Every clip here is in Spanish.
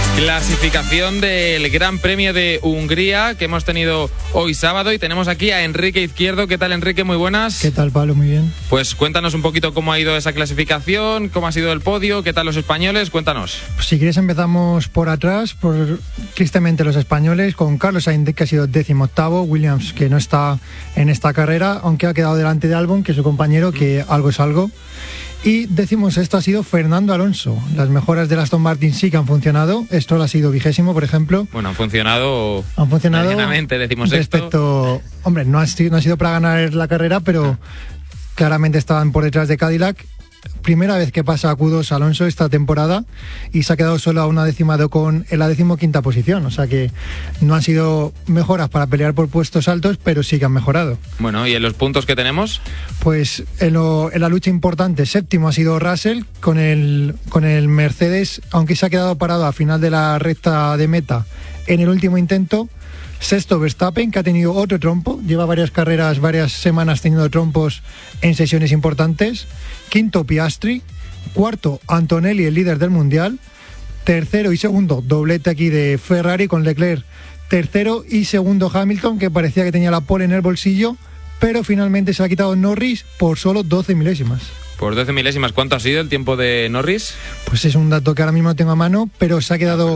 Clasificación del Gran Premio de Hungría que hemos tenido hoy sábado y tenemos aquí a Enrique Izquierdo. ¿Qué tal, Enrique? Muy buenas. ¿Qué tal, Pablo? Muy bien. Pues cuéntanos un poquito cómo ha ido esa clasificación, cómo ha sido el podio, qué tal los españoles, cuéntanos. Pues si quieres empezamos por atrás, tristemente los españoles, con Carlos Sainz, que ha sido 18º, Williams, que no está en esta carrera, aunque ha quedado delante de Albon, que es su compañero, que algo es algo. Y decimos, esto ha sido Fernando Alonso. Las mejoras de Aston Martin sí que han funcionado. Stroll ha sido 20º, por ejemplo. Bueno, han funcionado medianamente, decimos respecto. Hombre, no ha sido para ganar la carrera, pero claramente estaban por detrás de Cadillac. Primera vez que pasa a Q2 Alonso esta temporada y se ha quedado solo a una décima en la 15ª posición. O sea que no han sido mejoras para pelear por puestos altos, pero sí que han mejorado. Bueno, ¿y en los puntos que tenemos? Pues en la lucha importante, séptimo ha sido Russell con el Mercedes, aunque se ha quedado parado a final de la recta de meta en el último intento. Sexto Verstappen, que ha tenido otro trompo, lleva varias semanas teniendo trompos en sesiones importantes. Quinto Piastri, cuarto Antonelli, el líder del mundial. Tercero y segundo, doblete aquí de Ferrari con Leclerc. Tercero y segundo Hamilton, que parecía que tenía la pole en el bolsillo, pero finalmente se ha quitado Norris por solo 12 milésimas. Por 12 milésimas, ¿cuánto ha sido el tiempo de Norris? Pues es un dato que ahora mismo no tengo a mano, pero se ha quedado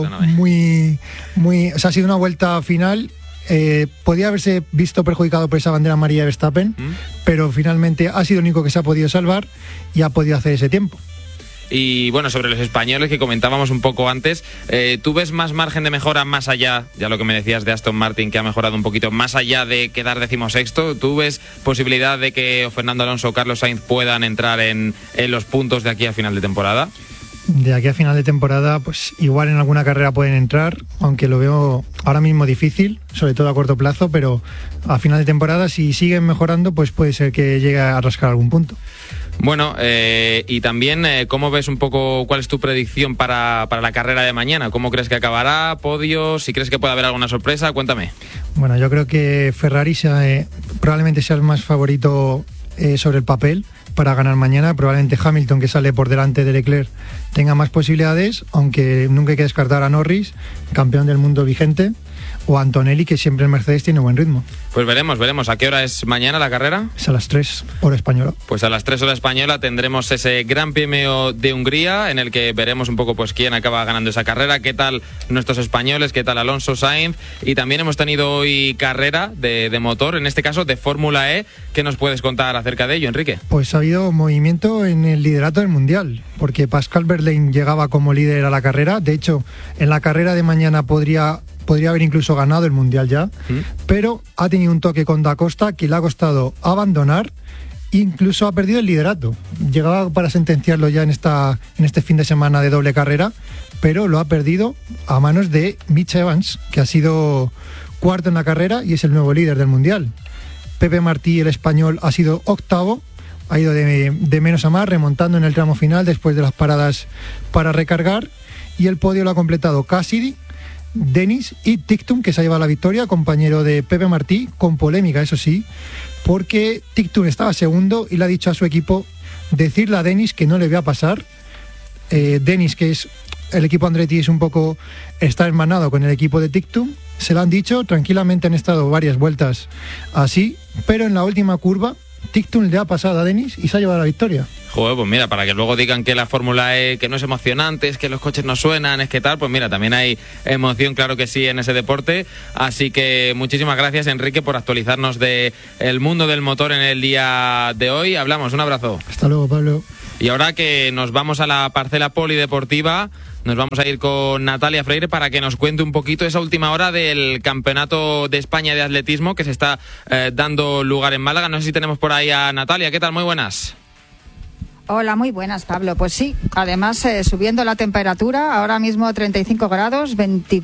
o sea, ha sido una vuelta final. Podía haberse visto perjudicado por esa bandera amarilla de Verstappen, pero finalmente ha sido el único que se ha podido salvar y ha podido hacer ese tiempo. Y bueno, sobre los españoles que comentábamos un poco antes, ¿tú ves más margen de mejora más allá, ya lo que me decías de Aston Martin, que ha mejorado un poquito, más allá de quedar 16º? ¿Tú ves posibilidad de que Fernando Alonso o Carlos Sainz puedan entrar en los puntos de aquí a final de temporada? De aquí a final de temporada, pues igual en alguna carrera pueden entrar, aunque lo veo ahora mismo difícil, sobre todo a corto plazo, pero a final de temporada, si siguen mejorando, pues puede ser que llegue a rascar algún punto. Bueno, y también, ¿cómo ves un poco, cuál es tu predicción para la carrera de mañana? ¿Cómo crees que acabará? ¿Podios? ¿Si crees que puede haber alguna sorpresa? Cuéntame. Bueno, yo creo que Ferrari probablemente sea el más favorito sobre el papel para ganar mañana. Probablemente Hamilton, que sale por delante de Leclerc, tenga más posibilidades, aunque nunca hay que descartar a Norris, campeón del mundo vigente, o Antonelli, que siempre en Mercedes tiene buen ritmo. Pues veremos. ¿A qué hora es mañana la carrera? Es a las 3, hora española. Pues a las 3 hora española tendremos ese Gran Premio de Hungría, en el que veremos un poco pues quién acaba ganando esa carrera, qué tal nuestros españoles, qué tal Alonso, Sainz. Y también hemos tenido hoy carrera de motor, en este caso de Fórmula E. ¿Qué nos puedes contar acerca de ello, Enrique? Pues ha habido movimiento en el liderato del Mundial, porque Pascal Wehrlein llegaba como líder a la carrera. De hecho, en la carrera de mañana podría haber incluso ganado el Mundial ya, pero ha tenido un toque con Da Costa que le ha costado abandonar, incluso ha perdido el liderato. Llegaba para sentenciarlo ya en este fin de semana de doble carrera, pero lo ha perdido a manos de Mitch Evans, que ha sido cuarto en la carrera y es el nuevo líder del Mundial. Pepe Martí, el español, ha sido octavo, ha ido de menos a más, remontando en el tramo final después de las paradas para recargar, y el podio lo ha completado Cassidy, Dennis y Ticktum, que se ha llevado la victoria, compañero de Pepe Martí, con polémica, eso sí, porque Ticktum estaba segundo y le ha dicho a su equipo decirle a Dennis que no le va a pasar. Dennis, que es el equipo Andretti, está hermanado con el equipo de Ticktum, se lo han dicho, tranquilamente han estado varias vueltas así, pero en la última curva Ticktum le ha pasado a Dennis y se ha llevado la victoria. Joder, pues mira, para que luego digan que la Fórmula E, que no es emocionante, es que los coches no suenan, es que tal, pues mira, también hay emoción, claro que sí, en ese deporte. Así que muchísimas gracias, Enrique, por actualizarnos del mundo del motor en el día de hoy. Hablamos, un abrazo. Hasta luego, Pablo. Y ahora que nos vamos a la parcela polideportiva, nos vamos a ir con Natalia Freire para que nos cuente un poquito esa última hora del Campeonato de España de Atletismo que se está dando lugar en Málaga. No sé si tenemos por ahí a Natalia. ¿Qué tal? Muy buenas. Hola, muy buenas, Pablo. Pues sí, además subiendo la temperatura, ahora mismo 35 grados,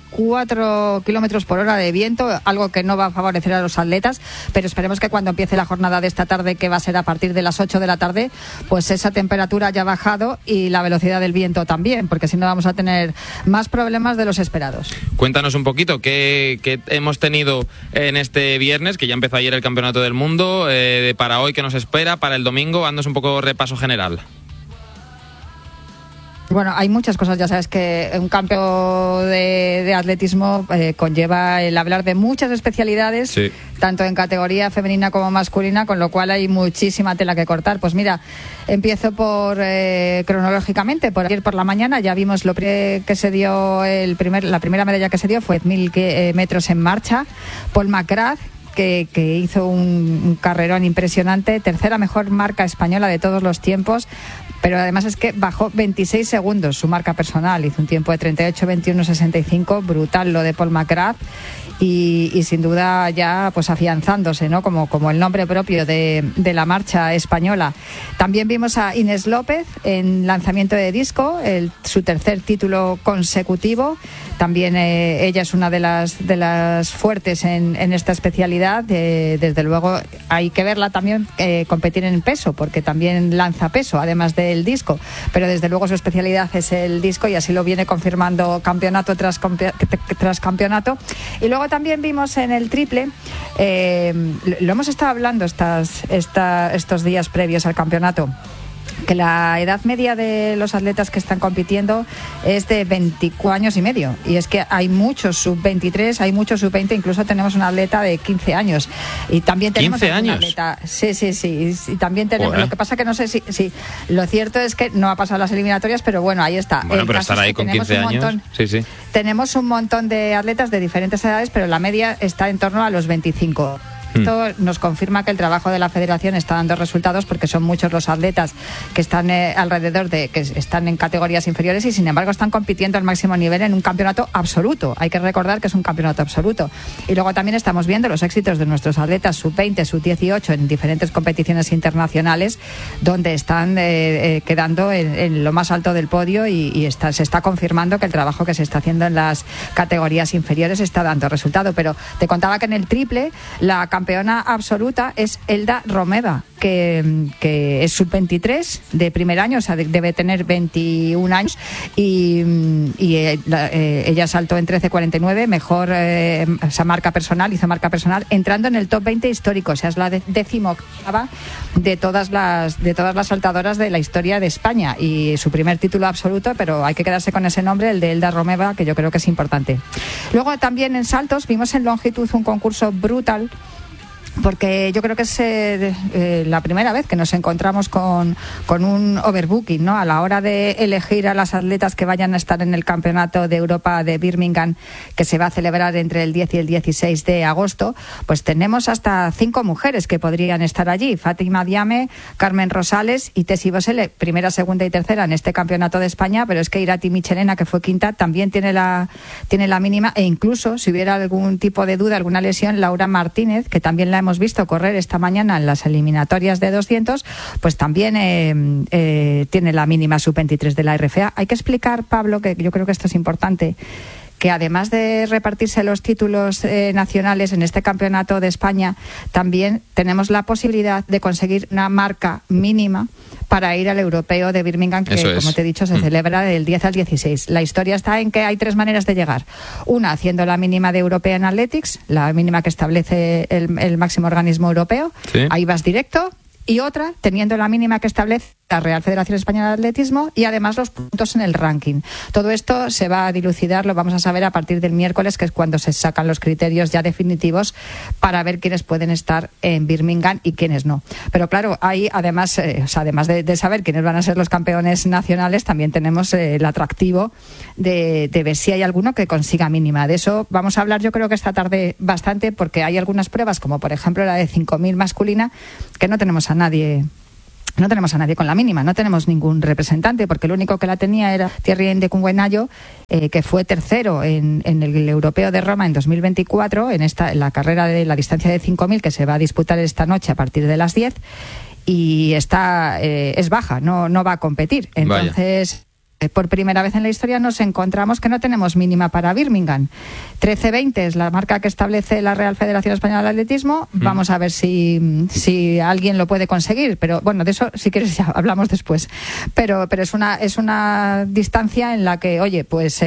24 kilómetros por hora de viento, algo que no va a favorecer a los atletas, pero esperemos que cuando empiece la jornada de esta tarde, que va a ser a partir de las 8 de la tarde, pues esa temperatura haya bajado y la velocidad del viento también, porque si no vamos a tener más problemas de los esperados. Cuéntanos un poquito qué hemos tenido en este viernes, que ya empezó ayer el Campeonato del Mundo, para hoy, qué nos espera, para el domingo, haznos un poco repaso general. Bueno, hay muchas cosas, ya sabes que un campeonato de atletismo conlleva el hablar de muchas especialidades, sí, tanto en categoría femenina como masculina, con lo cual hay muchísima tela que cortar. Pues mira, empiezo por cronológicamente, por ayer por la mañana ya vimos lo que se dio, la primera medalla que se dio fue 1000 metros en marcha, Paul McGrath, que hizo un carrerón impresionante, tercera mejor marca española de todos los tiempos, pero además es que bajó 26 segundos su marca personal, hizo un tiempo de 38-21-65, brutal lo de Paul McGrath, y sin duda ya pues afianzándose, ¿no? como el nombre propio de la marcha española. También vimos a Inés López en lanzamiento de disco, su tercer título consecutivo. También ella es una de las fuertes en esta especialidad. Desde luego hay que verla también competir en peso, porque también lanza peso, además del disco. Pero desde luego su especialidad es el disco, y así lo viene confirmando campeonato tras campeonato. Y luego también vimos en el triple, lo hemos estado hablando estos días previos al campeonato, que la edad media de los atletas que están compitiendo es de 24 años y medio, y es que hay muchos sub-23, hay muchos sub-20, incluso tenemos una atleta de 15 años, y también tenemos 15 años. Atleta, sí, y también tenemos, lo que pasa que no sé si lo cierto es que no ha pasado las eliminatorias, pero bueno, ahí está. Bueno, pero estar ahí con 15 años, sí. Tenemos un montón de atletas de diferentes edades, pero la media está en torno a los 25. Esto nos confirma que el trabajo de la federación está dando resultados, porque son muchos los atletas que están que están en categorías inferiores y sin embargo están compitiendo al máximo nivel en un campeonato absoluto. Hay que recordar que es un campeonato absoluto. Y luego también estamos viendo los éxitos de nuestros atletas sub-20, sub-18 en diferentes competiciones internacionales, donde están quedando en lo más alto del podio, y se está confirmando que el trabajo que se está haciendo en las categorías inferiores está dando resultado. Pero te contaba que en el triple la campeona absoluta es Elda Romeva, que es sub-23 de primer año, o sea, debe tener 21 años, y ella saltó en 13.49, mejor esa marca personal, hizo marca personal, entrando en el top 20 histórico, o sea, es la 18ª de todas las saltadoras de la historia de España, y su primer título absoluto, pero hay que quedarse con ese nombre, el de Elda Romeva, que yo creo que es importante. Luego también en saltos vimos en longitud un concurso brutal, porque yo creo que es la primera vez que nos encontramos con un overbooking, ¿no? A la hora de elegir a las atletas que vayan a estar en el Campeonato de Europa de Birmingham, que se va a celebrar entre el 10 y el 16 de agosto, pues tenemos hasta 5 mujeres que podrían estar allí: Fátima Diame, Carmen Rosales y Tessie Bosele, primera, segunda y tercera en este Campeonato de España, pero es que Irati Michelena, que fue quinta, también tiene la mínima, e incluso si hubiera algún tipo de duda, alguna lesión, Laura Martínez, que también la hemos visto correr esta mañana en las eliminatorias de 200, pues también tiene la mínima sub-23 de la RFA. Hay que explicar, Pablo, que yo creo que esto es importante, que además de repartirse los títulos nacionales en este Campeonato de España, también tenemos la posibilidad de conseguir una marca mínima para ir al Europeo de Birmingham, que como te he dicho se celebra del 10 al 16. La historia está en que hay 3 maneras de llegar. Una, haciendo la mínima de European Athletics, la mínima que establece el máximo organismo europeo. Sí. Ahí vas directo. Y otra, teniendo la mínima que establece la Real Federación Española de Atletismo, y además los puntos en el ranking. Todo esto se va a dilucidar, lo vamos a saber a partir del miércoles, que es cuando se sacan los criterios ya definitivos para ver quiénes pueden estar en Birmingham y quiénes no. Pero claro, ahí además de saber quiénes van a ser los campeones nacionales, también tenemos el atractivo de ver si hay alguno que consiga mínima. De eso vamos a hablar, yo creo que esta tarde bastante, porque hay algunas pruebas, como por ejemplo la de 5.000 masculina, que no tenemos a nadie con la mínima, no tenemos ningún representante, porque el único que la tenía era Thierry Ndekungwenayo, que fue tercero en el Europeo de Roma en 2024, en la carrera de la distancia de 5.000, que se va a disputar esta noche a partir de las 10, y es baja, no va a competir. Entonces, vaya. Por primera vez en la historia nos encontramos que no tenemos mínima para Birmingham. 13.20 es la marca que establece la Real Federación Española de Atletismo. Vamos a ver si alguien lo puede conseguir, pero bueno, de eso si quieres ya hablamos después. Pero es una distancia en la que, oye, pues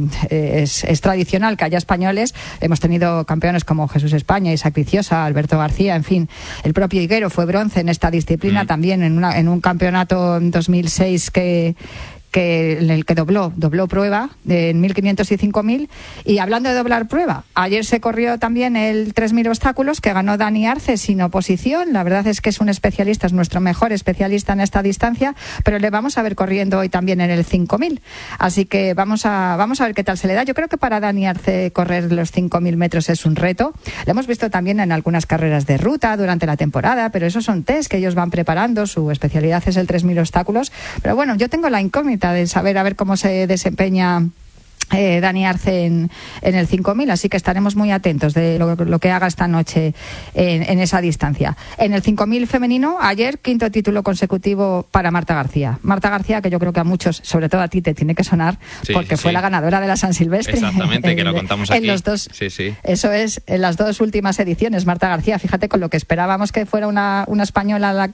es tradicional que haya españoles. Hemos tenido campeones como Jesús España, Isaac Viciosa, Alberto García, en fin. El propio Higuero fue bronce en esta disciplina también en un campeonato en 2006 que en el que dobló prueba en 1500 y 5000. Y hablando de doblar prueba, ayer se corrió también el 3000 obstáculos, que ganó Dani Arce sin oposición. La verdad es que es un especialista, es nuestro mejor especialista en esta distancia, pero le vamos a ver corriendo hoy también en el 5000. Así que vamos a ver qué tal se le da. Yo creo que para Dani Arce correr los 5000 metros es un reto. Lo hemos visto también en algunas carreras de ruta durante la temporada, pero esos son test que ellos van preparando. Su especialidad es el 3000 obstáculos. Pero bueno, yo tengo la incógnita de saber a ver cómo se desempeña Dani Arce en el 5000, así que estaremos muy atentos de lo que haga esta noche en esa distancia. En el 5000 femenino, ayer, 5º título consecutivo para Marta García. Marta García, que yo creo que a muchos, sobre todo a ti, te tiene que sonar, porque fue la ganadora de la San Silvestre. Exactamente, que lo contamos aquí. En los dos, sí. Eso es, en las 2 últimas ediciones, Marta García, fíjate, con lo que esperábamos que fuera una española la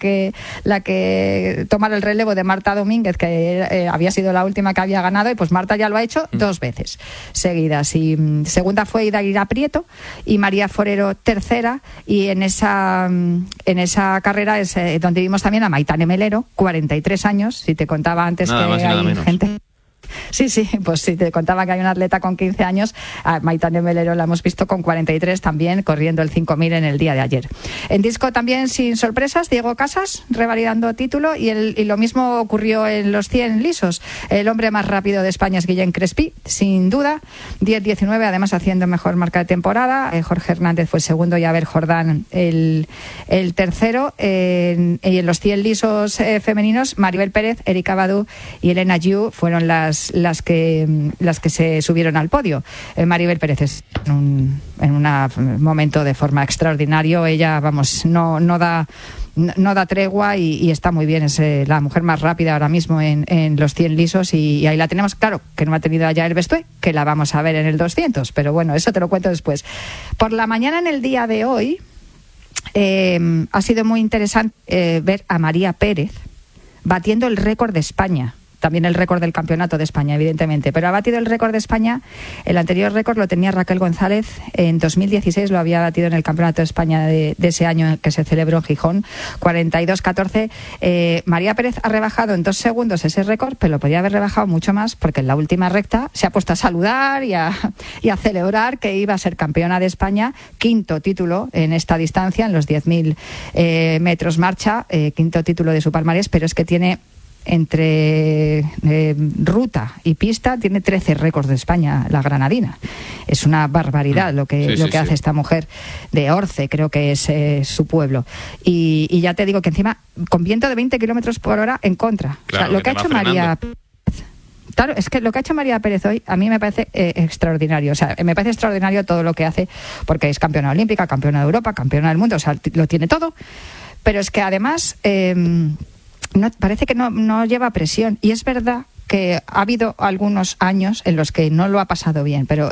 que tomara el relevo de Marta Domínguez, que había sido la última que había ganado, y pues Marta ya lo ha hecho 2 veces seguidas. Y segunda fue Idaira Prieto y María Forero tercera, y en esa carrera es donde vimos también a Maitane Melero, 43 años, si te contaba antes nada que más y nada hay menos. gente... Sí, pues si te contaba que hay un atleta con 15 años, a Maitane Melero la hemos visto con 43 también, corriendo el 5000 en el día de ayer. En disco también sin sorpresas, Diego Casas revalidando título, y lo mismo ocurrió en los 100 lisos. El hombre más rápido de España es Guillén Crespi, sin duda, 10:19, además haciendo mejor marca de temporada. Jorge Hernández fue segundo y Abel Jordán el tercero. Y en los 100 lisos femeninos, Maribel Pérez, Erika Badu y Elena Yu fueron las que se subieron al podio. Maribel Pérez es en un momento de forma extraordinario. Ella, no da tregua y está muy bien. Es la mujer más rápida ahora mismo en los 100 lisos, y ahí la tenemos. Claro, que no ha tenido allá el Bestué, que la vamos a ver en el 200, pero bueno, eso te lo cuento después. Por la mañana, en el día de hoy, ha sido muy interesante ver a María Pérez batiendo el récord de España. También el récord del campeonato de España, evidentemente, pero ha batido el récord de España. El anterior récord lo tenía Raquel González en 2016, lo había batido en el campeonato de España de ese año que se celebró en Gijón, 42:14. María Pérez ha rebajado en 2 segundos ese récord, pero lo podía haber rebajado mucho más, porque en la última recta se ha puesto a saludar y a celebrar que iba a ser campeona de España, 5º título en esta distancia, en los 10.000 metros marcha, 5º título de su palmarés, pero es que tiene, entre ruta y pista, tiene 13 récords de España, la granadina. Es una barbaridad lo que hace esta mujer de Orce, creo que es su pueblo. Y ya te digo que encima, con viento de 20 kilómetros por hora en contra. Claro, o sea, lo que ha hecho María... Claro, es que lo que ha hecho María Pérez hoy a mí me parece extraordinario. O sea, me parece extraordinario todo lo que hace, porque es campeona olímpica, campeona de Europa, campeona del mundo, o sea, lo tiene todo. Pero es que además... parece que no lleva presión, y es verdad que ha habido algunos años en los que no lo ha pasado bien, pero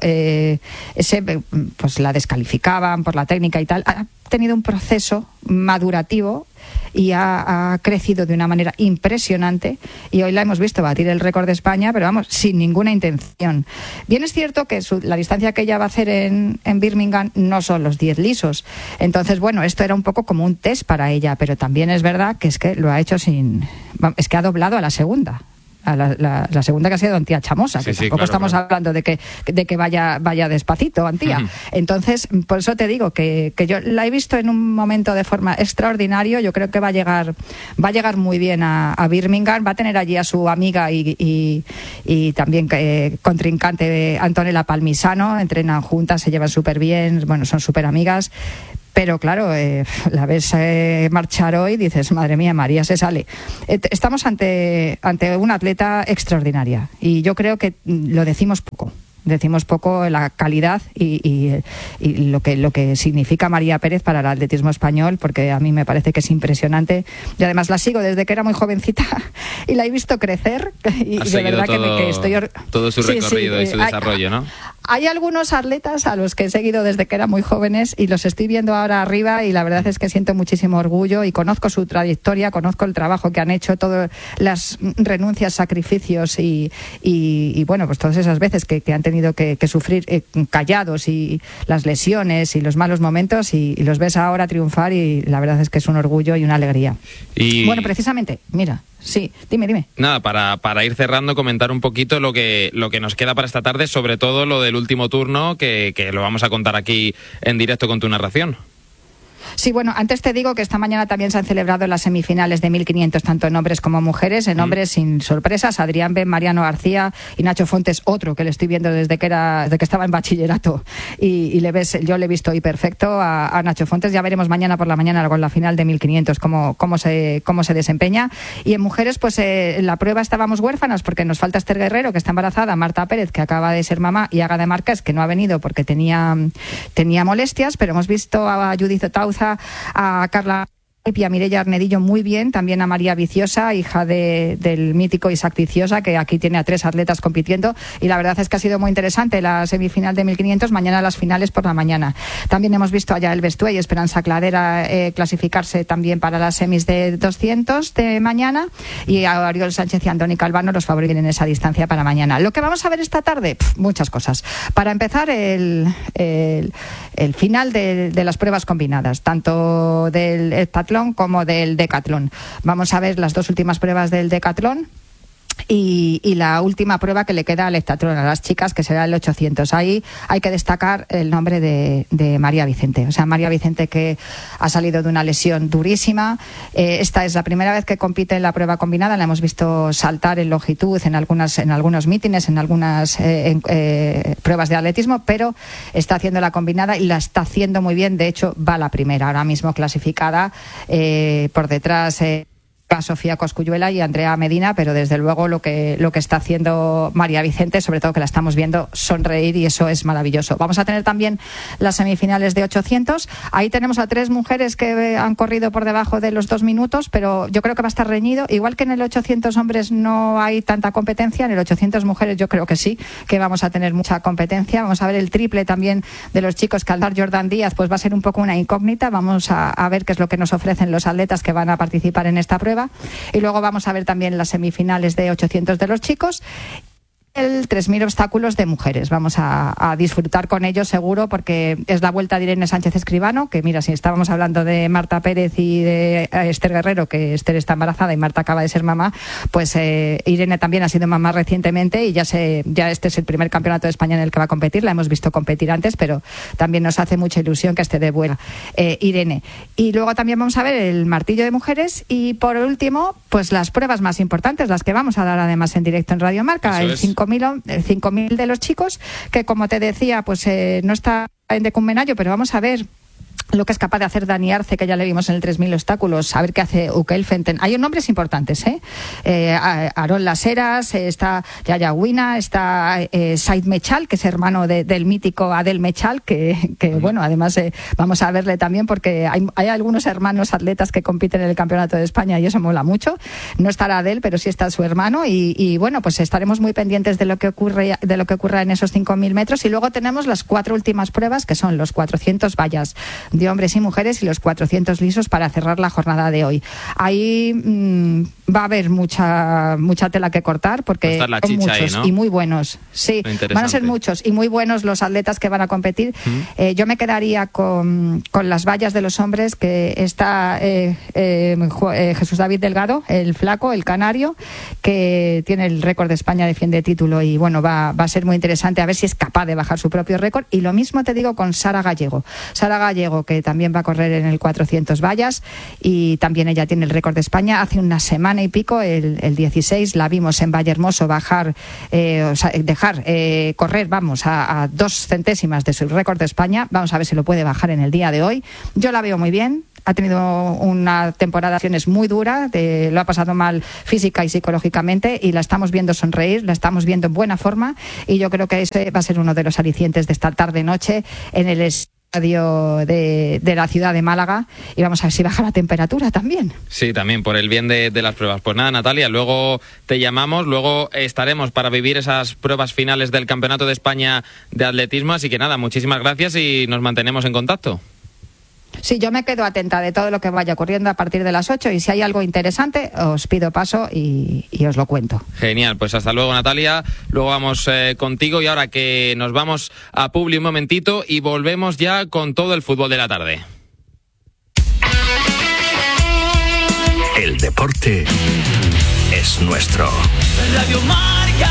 pues la descalificaban por la técnica y tal. Ha tenido un proceso madurativo y ha crecido de una manera impresionante, y hoy la hemos visto batir el récord de España, pero vamos, sin ninguna intención. Bien es cierto que la distancia que ella va a hacer en Birmingham no son los 10 lisos, entonces bueno, esto era un poco como un test para ella, pero también es verdad que es que lo ha hecho es que ha doblado a la segunda. A la segunda, que ha sido Antía Chamosa, que tampoco claro, estamos hablando de que vaya despacito, Antía. Entonces, por eso te digo que yo la he visto en un momento de forma extraordinario. Yo creo que va a llegar muy bien a Birmingham, va a tener allí a su amiga y también contrincante Antonella Palmisano, entrenan juntas, se llevan súper bien, bueno, son súper amigas. Pero claro, la ves marchar hoy y dices, madre mía, María se sale. Estamos ante una atleta extraordinaria, y yo creo que lo decimos poco. Decimos poco la calidad y lo que significa María Pérez para el atletismo español, porque a mí me parece que es impresionante, y además la sigo desde que era muy jovencita y la he visto crecer, y de verdad que estoy todo su recorrido y su desarrollo, ¿no? Hay algunos atletas a los que he seguido desde que eran muy jóvenes y los estoy viendo ahora arriba, y la verdad es que siento muchísimo orgullo, y conozco su trayectoria, conozco el trabajo que han hecho, todas las renuncias, sacrificios y bueno, pues todas esas veces que han tenido que sufrir callados, y las lesiones y los malos momentos, y los ves ahora triunfar, y la verdad es que es un orgullo y una alegría. Y bueno, precisamente, mira, Sí, dime. Nada, para ir cerrando, comentar un poquito lo que nos queda para esta tarde, sobre todo lo del último turno, que lo vamos a contar aquí en directo con tu narración. Sí, bueno, antes te digo que esta mañana también se han celebrado las semifinales de 1500, tanto en hombres como mujeres. En hombres, sin sorpresas, Adrián Ben, Mariano García y Nacho Fontes, otro que le estoy viendo desde que estaba en bachillerato. Y yo le he visto hoy perfecto a Nacho Fontes. Ya veremos mañana por la mañana con la final de 1500 cómo se desempeña. Y en mujeres, pues en la prueba estábamos huérfanos porque nos falta Esther Guerrero, que está embarazada, Marta Pérez, que acaba de ser mamá, y Ágata Márquez, que no ha venido porque tenía molestias, pero hemos visto a Judith Otauza, a Carla y a Mireia Arnedillo muy bien, también a María Viciosa, hija del mítico Isaac Viciosa, que aquí tiene a 3 atletas compitiendo, y la verdad es que ha sido muy interesante la semifinal de 1500, mañana las finales por la mañana. También hemos visto a Yael Bestué y Esperanza Cladera clasificarse también para las semis de 200 de mañana, y a Ariel Sánchez y Andoni Calvano los favoritos en esa distancia para mañana. Lo que vamos a ver esta tarde, muchas cosas. Para empezar, el final de las pruebas combinadas, tanto del heptatlón como del decatlón. Vamos a ver las 2 últimas pruebas del decatlón y la última prueba que le queda al heptatlón a las chicas, que será el 800. Ahí hay que destacar el nombre de María Vicente. O sea, María Vicente, que ha salido de una lesión durísima. Esta es la primera vez que compite en la prueba combinada. La hemos visto saltar en longitud en algunos mítines, en algunas pruebas de atletismo, pero está haciendo la combinada y la está haciendo muy bien. De hecho, va la primera, ahora mismo clasificada, por detrás a Sofía Cosculluela y Andrea Medina, pero desde luego lo que está haciendo María Vicente, sobre todo que la estamos viendo sonreír, y eso es maravilloso. Vamos a tener también las semifinales de 800. Ahí tenemos a 3 mujeres que han corrido por debajo de los 2 minutos, pero yo creo que va a estar reñido. Igual que en el 800 hombres no hay tanta competencia, en el 800 mujeres yo creo que sí, que vamos a tener mucha competencia. Vamos a ver el triple también de los chicos, que al dar Jordan Díaz pues va a ser un poco una incógnita. Vamos a ver qué es lo que nos ofrecen los atletas que van a participar en esta prueba. Y luego vamos a ver también las semifinales de 800 de los chicos. El 3.000 obstáculos de mujeres. Vamos a disfrutar con ellos seguro, porque es la vuelta de Irene Sánchez Escribano, que mira, si estábamos hablando de Marta Pérez y de Esther Guerrero, que Esther está embarazada y Marta acaba de ser mamá, pues Irene también ha sido mamá recientemente, y ya este es el primer campeonato de España en el que va a competir. La hemos visto competir antes, pero también nos hace mucha ilusión que esté de vuelta Irene. Y luego también vamos a ver el martillo de mujeres, y por último, pues las pruebas más importantes, las que vamos a dar además en directo en Radio Marca. Eso el 5.000 de los chicos, que como te decía, pues no está en decumbenayo, pero vamos a ver lo que es capaz de hacer Dani Arce, que ya le vimos en el 3.000 obstáculos, a ver qué hace Ukel Fenten. Hay nombres importantes, Aarón Laseras, está Yaya Wina, está Said Mechal, que es hermano del mítico Adel Mechal, que bueno, además vamos a verle también, porque hay algunos hermanos atletas que compiten en el Campeonato de España y eso mola mucho. No estará Adel, pero sí está su hermano, y bueno, pues estaremos muy pendientes de lo que ocurra en esos 5.000 metros. Y luego tenemos las 4 últimas pruebas, que son los 400 vallas de hombres y mujeres y los 400 lisos para cerrar la jornada de hoy. Ahí va a haber mucha tela que cortar, porque son muchos ahí, ¿no? Y muy buenos. Sí, van a ser muchos y muy buenos los atletas que van a competir. Yo me quedaría con las vallas de los hombres, que está Jesús David Delgado, el flaco, el canario, que tiene el récord de España, defiende título, y bueno, va a ser muy interesante a ver si es capaz de bajar su propio récord. Y lo mismo te digo con Sara Gallego, que también va a correr en el 400 vallas, y también ella tiene el récord de España. Hace una semana y pico, el 16, la vimos en Vallehermoso dejar correr, a 2 centésimas de su récord de España. Vamos a ver si lo puede bajar en el día de hoy. Yo la veo muy bien. Ha tenido una temporada de acciones muy dura, lo ha pasado mal física y psicológicamente, y la estamos viendo sonreír, la estamos viendo en buena forma, y yo creo que ese va a ser uno de los alicientes de esta tarde-noche en el de la ciudad de Málaga, y vamos a ver si baja la temperatura también. Sí, también por el bien de las pruebas. Pues nada, Natalia, luego te llamamos, luego estaremos para vivir esas pruebas finales del Campeonato de España de Atletismo, así que nada, muchísimas gracias y nos mantenemos en contacto. Sí, yo me quedo atenta de todo lo que vaya ocurriendo a partir de las 8, y si hay algo interesante os pido paso y os lo cuento. Genial, pues hasta luego, Natalia. Luego vamos contigo, y ahora que nos vamos a Publi un momentito y volvemos ya con todo el fútbol de la tarde. El deporte es nuestro. Radio Marca.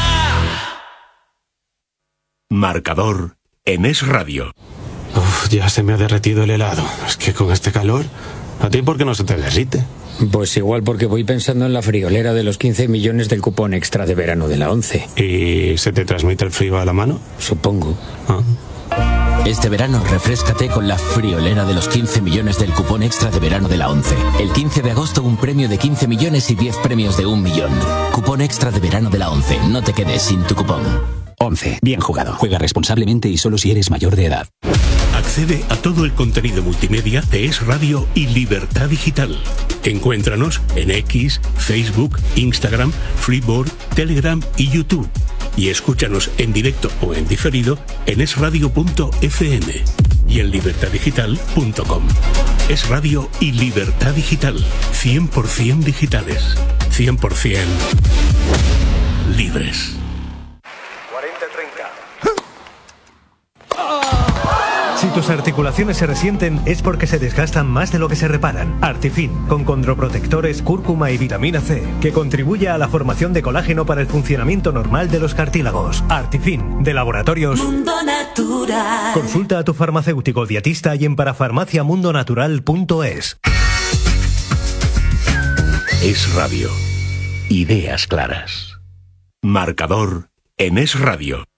Marcador en Es Radio. Uf, ya se me ha derretido el helado. Es que con este calor, ¿a ti por qué no se te derrite? Pues igual porque voy pensando en la friolera de los 15 millones del cupón extra de verano de la 11. ¿Y se te transmite el frío a la mano? Supongo. Este verano refréscate con la friolera de los 15 millones del cupón extra de verano de la 11. El 15 de agosto un premio de 15 millones y 10 premios de 1 millón. Cupón extra de verano de la 11. No te quedes sin tu cupón. 11. Bien jugado. Juega responsablemente y solo si eres mayor de edad. Accede a todo el contenido multimedia de Es Radio y Libertad Digital. Encuéntranos en X, Facebook, Instagram, Freeboard, Telegram y YouTube. Y escúchanos en directo o en diferido en esradio.fm y en libertaddigital.com. Es Radio y Libertad Digital. 100% digitales. 100% libres. 40-30. Si tus articulaciones se resienten es porque se desgastan más de lo que se reparan. Artifin, con condroprotectores, cúrcuma y vitamina C, que contribuye a la formación de colágeno para el funcionamiento normal de los cartílagos. Artifin, de Laboratorios Mundo Natural. Consulta a tu farmacéutico dietista y en parafarmaciamundonatural.es. Es Radio. Ideas claras. Marcador en Es Radio.